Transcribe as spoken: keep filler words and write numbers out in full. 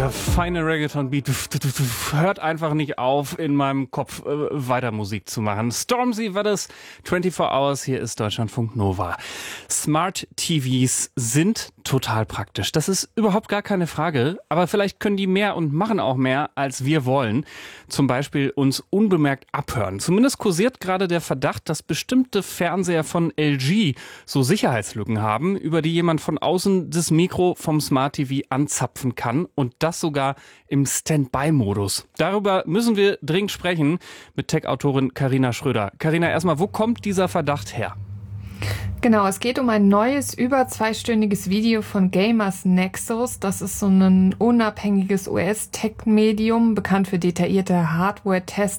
Dieser feine Reggaeton-Beat hört einfach nicht auf, in meinem Kopf äh, weiter Musik zu machen. Stormzy war das, vierundzwanzig Hours, hier ist Deutschlandfunk Nova. Smart T Vs sind total praktisch. Das ist überhaupt gar keine Frage, aber vielleicht können die mehr und machen auch mehr, als wir wollen. Zum Beispiel uns unbemerkt abhören. Zumindest kursiert gerade der Verdacht, dass bestimmte Fernseher von L G so Sicherheitslücken haben, über die jemand von außen das Mikro vom Smart T V anzapfen kann und das sogar im Standby-Modus. Darüber müssen wir dringend sprechen mit Tech-Autorin Carina Schröder. Carina, erstmal, wo kommt dieser Verdacht her? Genau, es geht um ein neues, über zweistündiges Video von Gamers Nexus. Das ist so ein unabhängiges U S-Tech-Medium, bekannt für detaillierte Hardware-Tests